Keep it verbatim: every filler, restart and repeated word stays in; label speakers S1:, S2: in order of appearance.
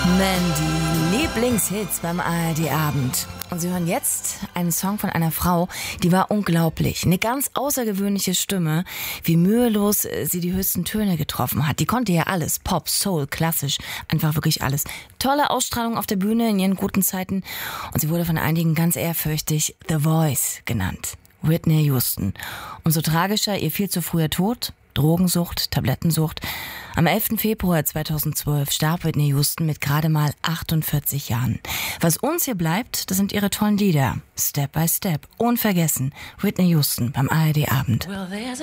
S1: Mandy, Lieblingshits beim A R D-Abend. Und Sie hören jetzt einen Song von einer Frau, die war unglaublich. Eine ganz außergewöhnliche Stimme, wie mühelos sie die höchsten Töne getroffen hat. Die konnte ja alles, Pop, Soul, klassisch, einfach wirklich alles. Tolle Ausstrahlung auf der Bühne in ihren guten Zeiten. Und sie wurde von einigen ganz ehrfürchtig The Voice genannt. Whitney Houston. Umso tragischer ihr viel zu früher Tod. Drogensucht, Tablettensucht. Am elften Februar zweitausendzwölf starb Whitney Houston mit gerade mal achtundvierzig Jahren. Was uns hier bleibt, das sind ihre tollen Lieder. Step by Step. Unvergessen. Whitney Houston beim A R D-Abend.
S2: Well,